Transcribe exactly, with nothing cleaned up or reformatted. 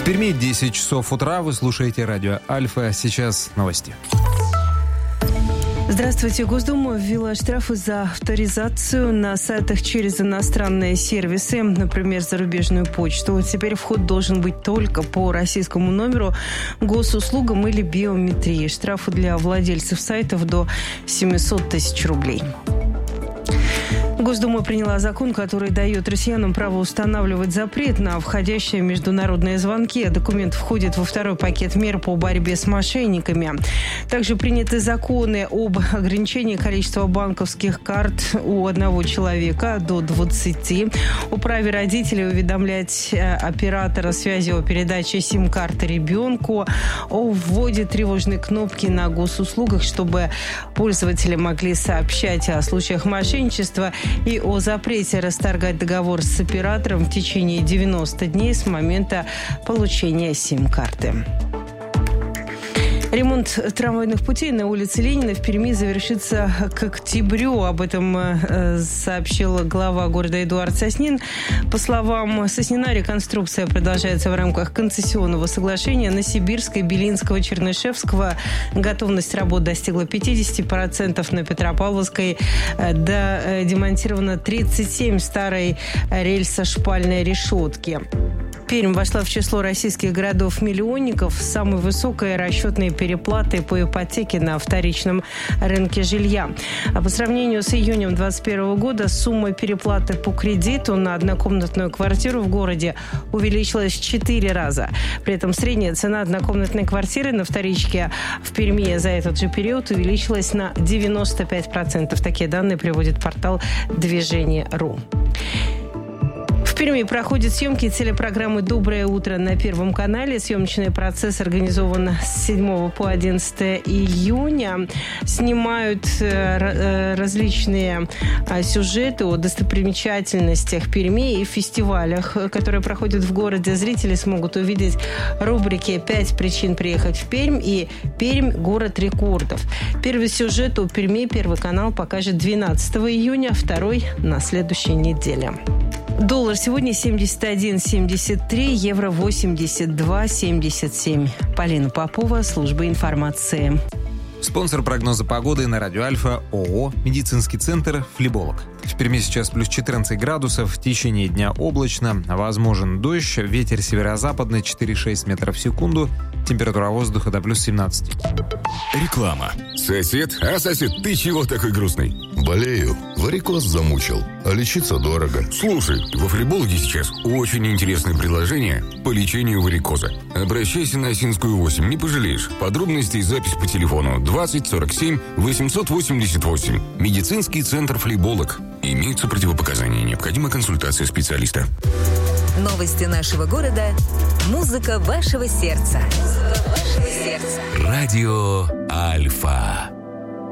Перми десять часов утра. Вы слушаете радио Альфа. Сейчас новости. Здравствуйте. Госдума ввела штрафы за авторизацию на сайтах через иностранные сервисы, например, зарубежную почту. Теперь вход должен быть только по российскому номеру, госуслугам или биометрии. Штрафы для владельцев сайтов до семьсот тысяч рублей. Госдума приняла закон, который дает россиянам право устанавливать запрет на входящие международные звонки. Документ входит во второй пакет мер по борьбе с мошенниками. Также приняты законы об ограничении количества банковских карт у одного человека до двадцати, о праве родителей уведомлять оператора связи о передаче сим-карты ребенку, о вводе тревожной кнопки на госуслугах, чтобы пользователи могли сообщать о случаях мошенничества, и о запрете расторгать договор с оператором в течение девяноста дней с момента получения сим-карты. Ремонт трамвайных путей на улице Ленина в Перми завершится к октябрю. Об этом э, сообщил глава города Эдуард Соснин. По словам Соснина, реконструкция продолжается в рамках концессионного соглашения на Сибирской, Белинского, Чернышевского. Готовность работ достигла пятьдесят процентов. На Петропавловской э, да, э, демонтировано тридцать семь старой рельсо-шпальной решетки. Пермь вошла в число российских городов-миллионников с самой высокой расчетной переплатой по ипотеке на вторичном рынке жилья. А по сравнению с июнем двадцать первого года сумма переплаты по кредиту на однокомнатную квартиру в городе увеличилась в четыре раза. При этом средняя цена однокомнатной квартиры на вторичке в Перми за этот же период увеличилась на девяносто пять процентов. Такие данные приводит портал движение точка ру. В Перми проходят съемки телепрограммы «Доброе утро» на Первом канале. Съемочный процесс организован с седьмого по одиннадцатое июня. Снимают различные сюжеты о достопримечательностях Перми и фестивалях, которые проходят в городе. Зрители смогут увидеть рубрики «Пять причин приехать в Пермь» и «Пермь. Город рекордов». Первый сюжет о Перми Первый канал покажет двенадцатого июня, второй на следующей неделе. Доллар сегодня семьдесят один семьдесят три, евро восемьдесят два семьдесят семь. Полина Попова, служба информации. Спонсор прогноза погоды на радио Альфа ООО «Медицинский центр Флеболог». В Перми сейчас плюс четырнадцать градусов, в течение дня облачно, возможен дождь, ветер северо-западный четыре-шесть метров в секунду, температура воздуха до плюс семнадцать. Реклама. Сосед? А, сосед, ты чего такой грустный? Болею. Варикоз замучил. А лечиться дорого. Слушай, во Флебологе сейчас очень интересное предложение по лечению варикоза. Обращайся на Осинскую восемь, не пожалеешь. Подробности и запись по телефону двадцать сорок семь восемьсот восемьдесят восемь. Медицинский центр Флеболог. Имеются противопоказания. Необходима консультация специалиста. Новости нашего города. Музыка вашего сердца. Музыка вашего сердца. Радио Альфа.